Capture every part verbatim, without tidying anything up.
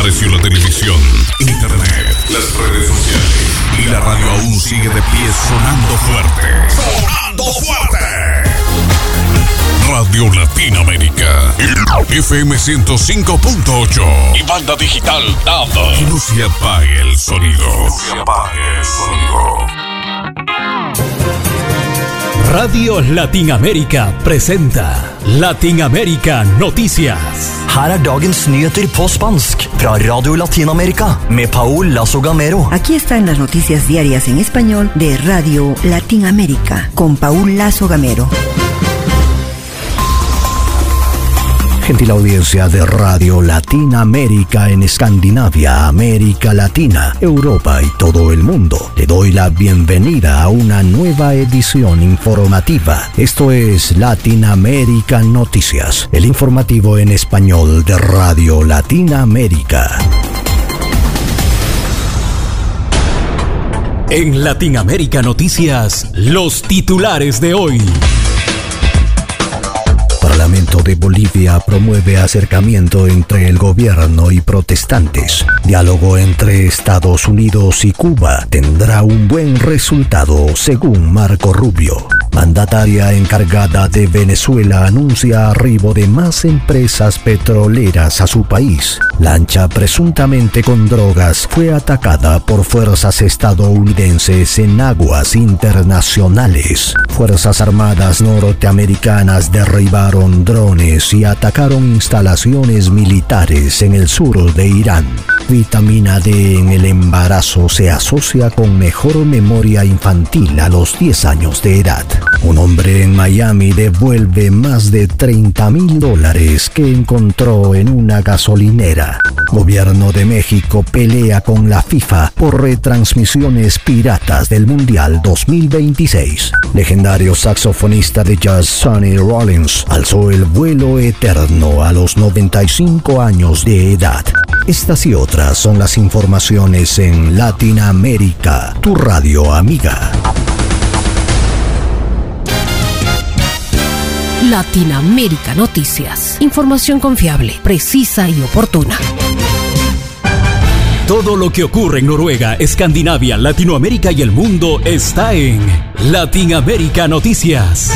Apareció la televisión, internet, las redes sociales y la radio aún sigue de pie sonando fuerte. ¡Sonando fuerte! Radio Latinoamérica, F M ciento cinco punto ocho y banda digital D A B. Que no se apague el sonido. Que no se apague el sonido. Radio Latinoamérica presenta Latinoamérica Noticias. Her er dagens nyheter på spansk fra Radio Latinoamérica med Paul Lazo Gamero. Aquí están las noticias diarias en español de Radio Latinoamérica con Paul Lazo Gamero. Gentil audiencia de Radio Latinoamérica en Escandinavia, América Latina, Europa y todo el mundo. Le doy la bienvenida a una nueva edición informativa. Esto es Latinoamérica Noticias, el informativo en español de Radio Latinoamérica. En Latinoamérica Noticias, los titulares de hoy. Parlamento de Bolivia promueve acercamiento entre el gobierno y protestantes. Diálogo entre Estados Unidos y Cuba tendrá un buen resultado, según Marco Rubio. Mandataria encargada de Venezuela anuncia arribo de más empresas petroleras a su país. Lancha presuntamente con drogas fue atacada por fuerzas estadounidenses en aguas internacionales. Fuerzas Armadas norteamericanas derribaron drones y atacaron instalaciones militares en el sur de Irán. Vitamina D en el embarazo se asocia con mejor memoria infantil a los diez años de edad. Un hombre en Miami devuelve más de treinta mil dólares que encontró en una gasolinera. Gobierno de México pelea con la FIFA por retransmisiones piratas del Mundial dos mil veintiséis. Legendario saxofonista de jazz Sonny Rollins alzó el vuelo eterno a los noventa y cinco años de edad. Estas y otras son las informaciones en Latinoamérica, tu radio amiga. Latinoamérica Noticias. Información confiable, precisa y oportuna. Todo lo que ocurre en Noruega, Escandinavia, Latinoamérica y el mundo está en Latinoamérica Noticias.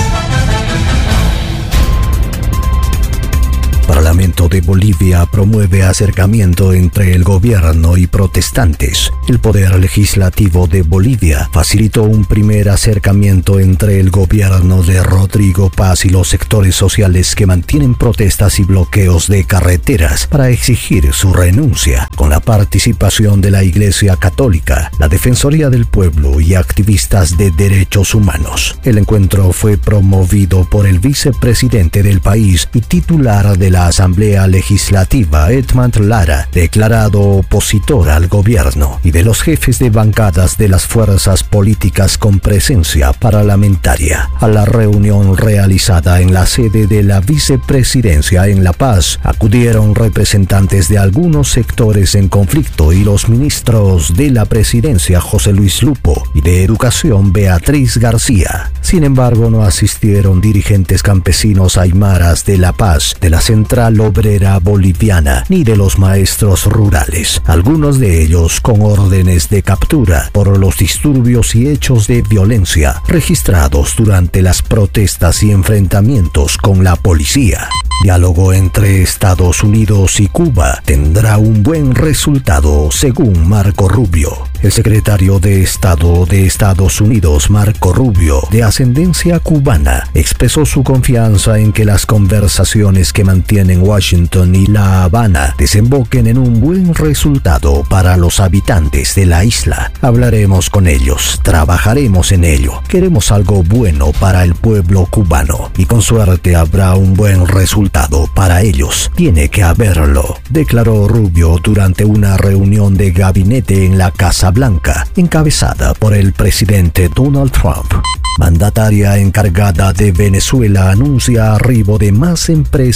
Parlamento de Bolivia promueve acercamiento entre el gobierno y protestantes. El Poder Legislativo de Bolivia facilitó un primer acercamiento entre el gobierno de Rodrigo Paz y los sectores sociales que mantienen protestas y bloqueos de carreteras para exigir su renuncia, con la participación de la Iglesia Católica, la Defensoría del Pueblo y activistas de derechos humanos. El encuentro fue promovido por el vicepresidente del país y titular de la Asamblea Legislativa, Edmund Lara, declarado opositor al gobierno, y de los jefes de bancadas de las fuerzas políticas con presencia parlamentaria. A la reunión realizada en la sede de la vicepresidencia en La Paz, acudieron representantes de algunos sectores en conflicto y los ministros de la presidencia José Luis Lupo y de Educación Beatriz García. Sin embargo, no asistieron dirigentes campesinos aymaras de La Paz, de la Central Obrera Boliviana, ni de los maestros rurales, algunos de ellos con órdenes de captura por los disturbios y hechos de violencia registrados durante las protestas y enfrentamientos con la policía. Diálogo entre Estados Unidos y Cuba tendrá un buen resultado, según Marco Rubio. El secretario de Estado de Estados Unidos, Marco Rubio, de ascendencia cubana, expresó su confianza en que las conversaciones que mantienen Washington y La Habana desemboquen en un buen resultado para los habitantes de la isla. Hablaremos con ellos, trabajaremos en ello. Queremos algo bueno para el pueblo cubano y con suerte habrá un buen resultado para ellos. Tiene que haberlo, declaró Rubio durante una reunión de gabinete en la Casa Blanca, encabezada por el presidente Donald Trump. Mandataria encargada de Venezuela anuncia arribo de más empresas petroleras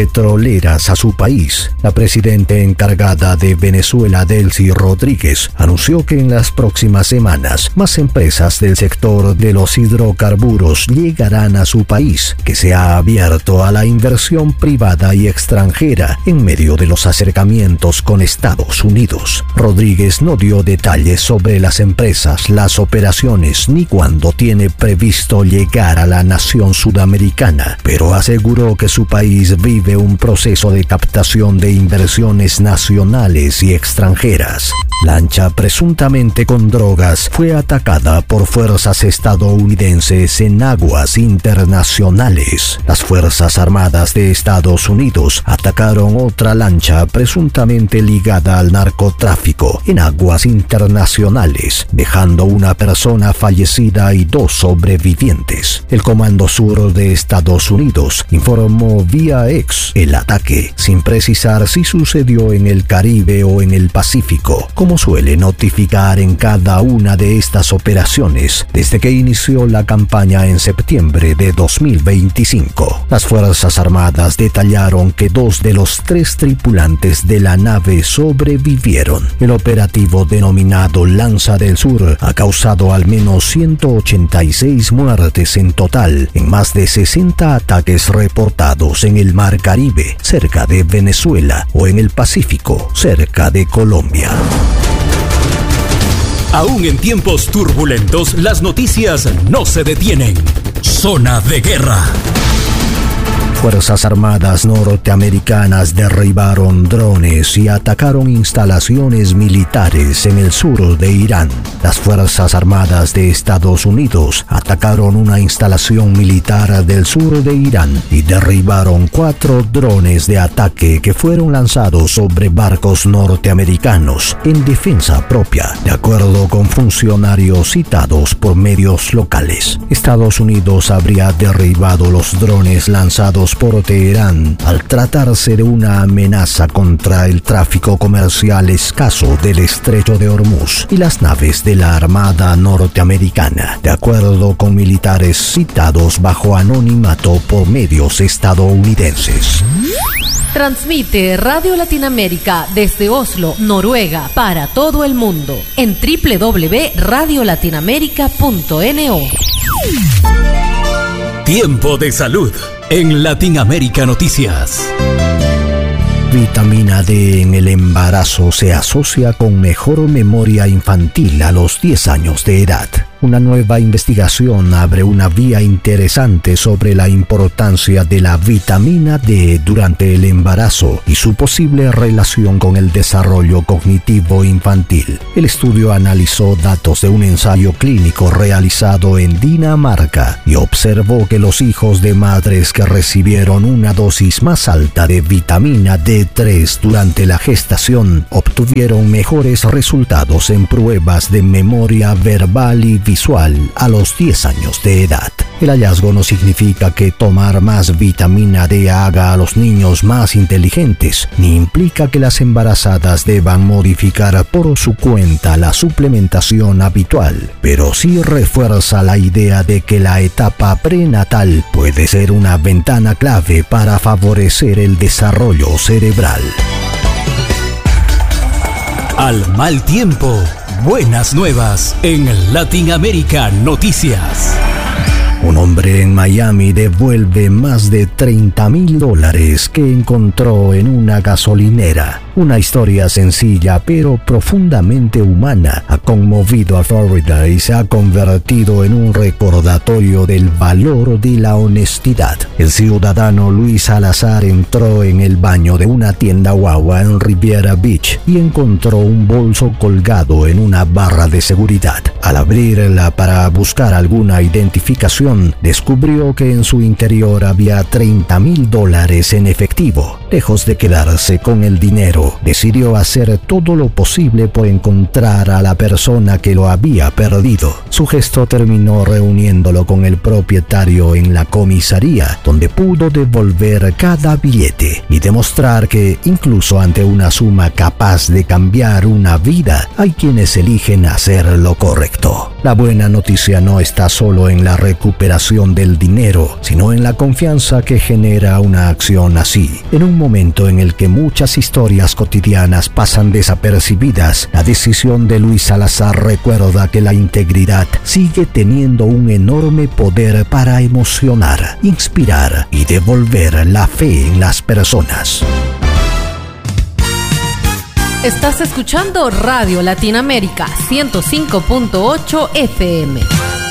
petroleras a su país. La presidenta encargada de Venezuela, Delcy Rodríguez, anunció que en las próximas semanas más empresas del sector de los hidrocarburos llegarán a su país, que se ha abierto a la inversión privada y extranjera en medio de los acercamientos con Estados Unidos. Rodríguez no dio detalles sobre las empresas, las operaciones ni cuándo tiene previsto llegar a la nación sudamericana, pero aseguró que su país vive un proceso de captación de inversiones nacionales y extranjeras. Lancha presuntamente con drogas fue atacada por fuerzas estadounidenses en aguas internacionales. Las Fuerzas Armadas de Estados Unidos atacaron otra lancha presuntamente ligada al narcotráfico en aguas internacionales, dejando una persona fallecida y dos sobrevivientes. El Comando Sur de Estados Unidos informó vía X el ataque, sin precisar si sucedió en el Caribe o en el Pacífico, como suele notificar en cada una de estas operaciones desde que inició la campaña en septiembre de dos mil veinticinco. Las Fuerzas Armadas detallaron que dos de los tres tripulantes de la nave sobrevivieron. El operativo denominado Lanza del Sur ha causado al menos ciento ochenta y seis muertes en total en más de sesenta ataques reportados en el Mar Caribe, cerca de Venezuela, o en el Pacífico, cerca de Colombia. Aún en tiempos turbulentos, las noticias no se detienen. Zona de guerra. Fuerzas Armadas norteamericanas derribaron drones y atacaron instalaciones militares en el sur de Irán. Las Fuerzas Armadas de Estados Unidos atacaron una instalación militar del sur de Irán y derribaron cuatro drones de ataque que fueron lanzados sobre barcos norteamericanos en defensa propia, de acuerdo con funcionarios citados por medios locales. Estados Unidos habría derribado los drones lanzados por Teherán al tratarse de una amenaza contra el tráfico comercial escaso del estrecho de Hormuz y las naves de la Armada norteamericana, de acuerdo con militares citados bajo anonimato por medios estadounidenses. Transmite Radio Latinoamérica desde Oslo, Noruega, para todo el mundo en doble u doble u doble u punto radio latinoamérica punto no. Tiempo de salud en Latinoamérica Noticias. Vitamina D en el embarazo se asocia con mejor memoria infantil a los diez años de edad. Una nueva investigación abre una vía interesante sobre la importancia de la vitamina D durante el embarazo y su posible relación con el desarrollo cognitivo infantil. El estudio analizó datos de un ensayo clínico realizado en Dinamarca y observó que los hijos de madres que recibieron una dosis más alta de vitamina D tres durante la gestación obtuvieron mejores resultados en pruebas de memoria verbal y visual a los diez años de edad. El hallazgo no significa que tomar más vitamina D haga a los niños más inteligentes, ni implica que las embarazadas deban modificar por su cuenta la suplementación habitual, pero sí refuerza la idea de que la etapa prenatal puede ser una ventana clave para favorecer el desarrollo cerebral. Al mal tiempo, buenas nuevas en Latinoamérica Noticias. Un hombre en Miami devuelve más de treinta mil dólares que encontró en una gasolinera. Una historia sencilla pero profundamente humana ha conmovido a Florida y se ha convertido en un recordatorio del valor de la honestidad. El ciudadano Luis Salazar entró en el baño de una tienda Wawa en Riviera Beach y encontró un bolso colgado en una barra de seguridad. Al abrirla para buscar alguna identificación, descubrió que en su interior había treinta mil dólares en efectivo. Lejos de quedarse con el dinero, decidió hacer todo lo posible por encontrar a la persona que lo había perdido. Su gesto terminó reuniéndolo con el propietario en la comisaría, donde pudo devolver cada billete y demostrar que, incluso ante una suma capaz de cambiar una vida, hay quienes eligen hacer lo correcto. La buena noticia no está solo en la recuperación del dinero, sino en la confianza que genera una acción así. En un momento en el que muchas historias cotidianas pasan desapercibidas, la decisión de Luis Salazar recuerda que la integridad sigue teniendo un enorme poder para emocionar, inspirar y devolver la fe en las personas. Estás escuchando Radio Latinoamérica ciento cinco punto ocho F M.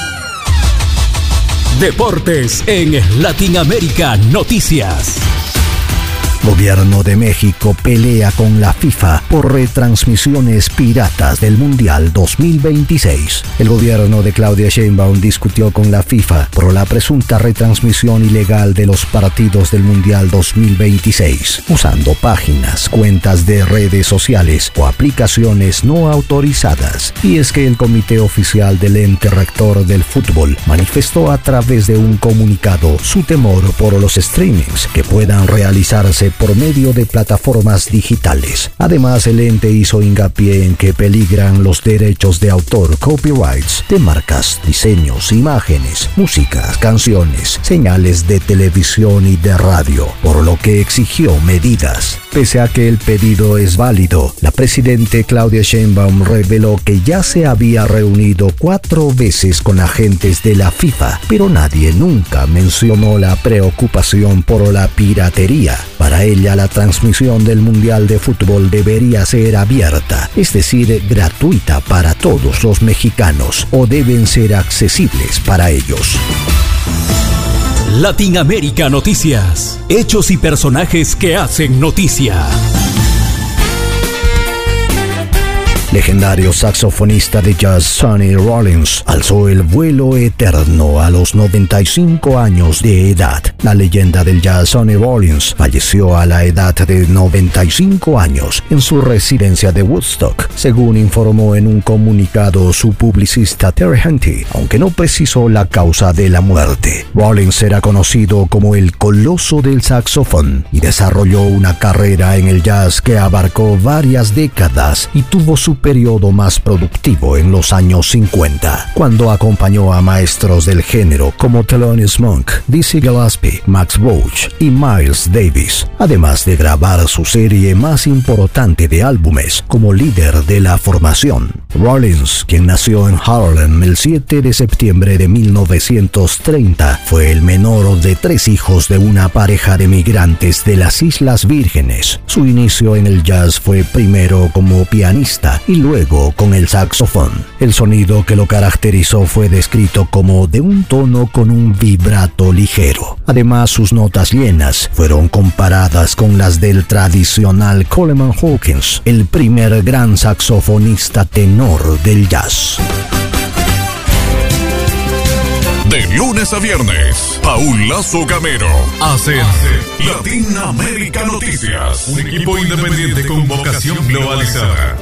Deportes en Latinoamérica Noticias. Gobierno de México pelea con la FIFA por retransmisiones piratas del Mundial dos mil veintiséis. El gobierno de Claudia Sheinbaum discutió con la FIFA por la presunta retransmisión ilegal de los partidos del Mundial dos mil veintiséis, usando páginas, cuentas de redes sociales o aplicaciones no autorizadas. Y es que el comité oficial del ente rector del fútbol manifestó a través de un comunicado su temor por los streamings que puedan realizarse por medio de plataformas digitales. Además, el ente hizo hincapié en que peligran los derechos de autor, copyrights, de marcas, diseños, imágenes, músicas, canciones, señales de televisión y de radio, por lo que exigió medidas. Pese a que el pedido es válido, la presidenta Claudia Sheinbaum reveló que ya se había reunido cuatro veces con agentes de la FIFA, pero nadie nunca mencionó la preocupación por la piratería. Para ella, la transmisión del Mundial de Fútbol debería ser abierta, es decir, gratuita para todos los mexicanos, o deben ser accesibles para ellos. Latinoamérica Noticias. Hechos y personajes que hacen noticia. Legendario saxofonista de jazz Sonny Rollins alzó el vuelo eterno a los noventa y cinco años de edad. La leyenda del jazz Sonny Rollins falleció a la edad de noventa y cinco años en su residencia de Woodstock, según informó en un comunicado su publicista Terry Hunty, aunque no precisó la causa de la muerte. Rollins era conocido como el coloso del saxofón y desarrolló una carrera en el jazz que abarcó varias décadas y tuvo su periodo más productivo en los años cincuenta, cuando acompañó a maestros del género como Thelonious Monk, Dizzy Gillespie, Max Roach y Miles Davis, además de grabar su serie más importante de álbumes como líder de la formación. Rollins, quien nació en Harlem el siete de septiembre de mil novecientos treinta, fue el menor de tres hijos de una pareja de migrantes de las Islas Vírgenes. Su inicio en el jazz fue primero como pianista y luego con el saxofón. El sonido que lo caracterizó fue descrito como de un tono con un vibrato ligero. Además, sus notas llenas fueron comparadas con las del tradicional Coleman Hawkins, el primer gran saxofonista tenor del jazz. De lunes a viernes, Paul Lazo Gamero hace Latinoamérica Noticias, un equipo independiente con vocación globalizada.